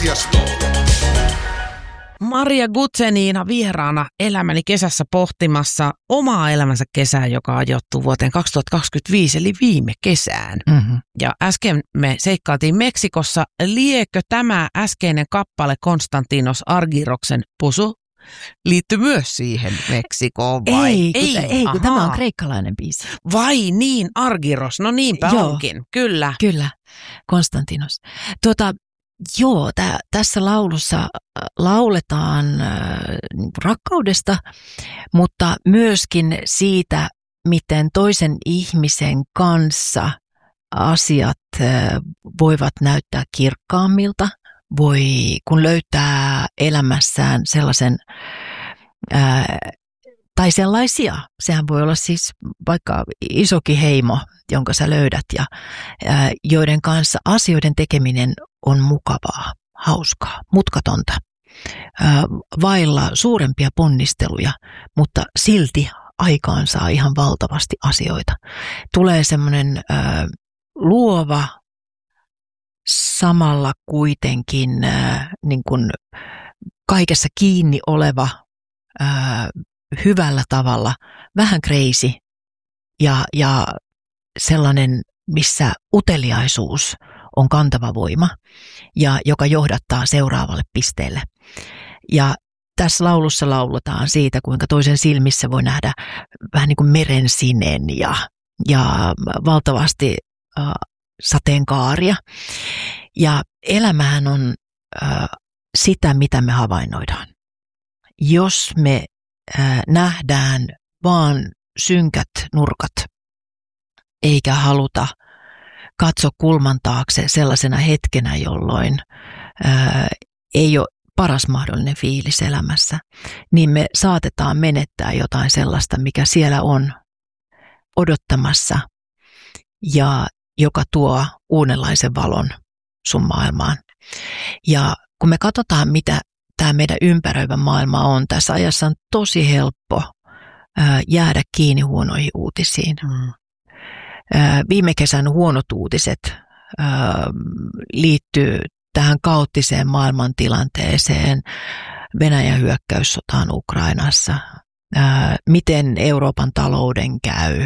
Maria Guzenina vieraana elämäni kesässä pohtimassa omaa elämänsä kesää, joka ajoittuu vuoteen 2025, eli viime kesään. Mm-hmm. Ja äsken me seikkailtiin Meksikossa. Liekö tämä äskeinen kappale Konstantinos Argyroksen Pusu liittyy myös siihen Meksikoon vai? Ei, kun tämä on kreikkalainen biisi. Vai niin, Argyros, no niinpä onkin, kyllä. Kyllä, Konstantinos. Tässä laulussa lauletaan rakkaudesta, mutta myöskin siitä, miten toisen ihmisen kanssa asiat voivat näyttää kirkkaammilta. Kun löytää elämässään sellaisen, tai sellaisia, sehän voi olla siis vaikka isokin heimo, jonka sä löydät ja joiden kanssa asioiden tekeminen on mukavaa, hauskaa, mutkatonta, vailla suurempia ponnisteluja, mutta silti aikaan saa ihan valtavasti asioita. Tulee semmoinen luova, samalla kuitenkin niin kuin kaikessa kiinni oleva, hyvällä tavalla, vähän crazy ja sellainen, missä uteliaisuus on kantava voima ja joka johdattaa seuraavalle pisteelle. Ja tässä laulussa lauletaan siitä, kuinka toisen silmissä voi nähdä vähän niin kuin merensinen ja valtavasti sateenkaaria. Ja elämähän on sitä, mitä me havainnoidaan. Jos me nähdään vaan synkät nurkat, eikä haluta katsoa kulman taakse sellaisena hetkenä, jolloin ei ole paras mahdollinen fiilis elämässä, niin me saatetaan menettää jotain sellaista, mikä siellä on odottamassa ja joka tuo uudenlaisen valon sun maailmaan. Ja kun me katsotaan, mitä tämä meidän ympäröivä maailma on, tässä ajassa on tosi helppo jäädä kiinni huonoihin uutisiin. Viime kesän huonot uutiset liittyy tähän kaoottiseen maailmantilanteeseen, Venäjän hyökkäyssotaan Ukrainassa, miten Euroopan talouden käy,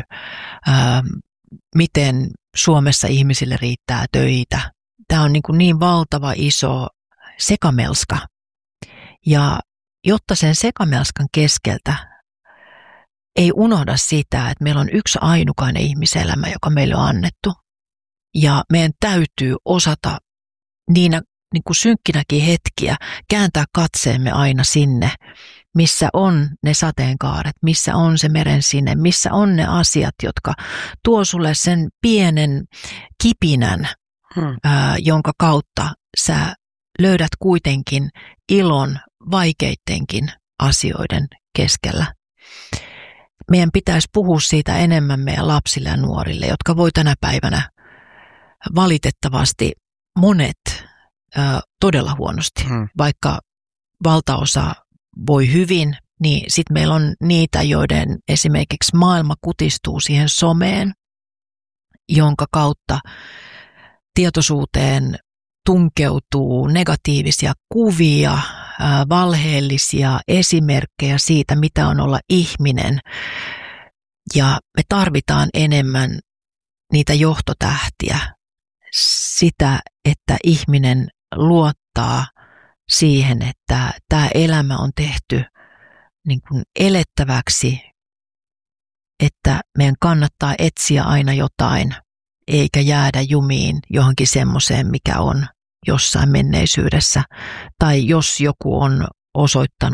miten Suomessa ihmisille riittää töitä. Tämä on niin valtava iso sekamelska. Ja jotta sen sekamelskan keskeltä ei unohda sitä, että meillä on yksi ainukainen ihmiselämä, joka meille on annettu. Ja meidän täytyy osata niinä niin kuin synkkinäkin hetkiä kääntää katseemme aina sinne, missä on ne sateenkaaret, missä on se merensine, missä on ne asiat, jotka tuo sulle sen pienen kipinän, jonka kautta sä löydät kuitenkin ilon vaikeittenkin asioiden keskellä. Meidän pitäisi puhua siitä enemmän meidän lapsille ja nuorille, jotka voi tänä päivänä valitettavasti monet todella huonosti. Vaikka valtaosa voi hyvin, niin sitten meillä on niitä, joiden esimerkiksi maailma kutistuu siihen someen, jonka kautta tietoisuuteen tunkeutuu negatiivisia kuvia, valheellisia esimerkkejä siitä, mitä on olla ihminen. Ja me tarvitaan enemmän niitä johtotähtiä, sitä, että ihminen luottaa siihen, että tämä elämä on tehty niin kuin elettäväksi, että meidän kannattaa etsiä aina jotain, eikä jäädä jumiin johonkin semmoiseen, mikä on jossain menneisyydessä. Tai jos joku on osoittanut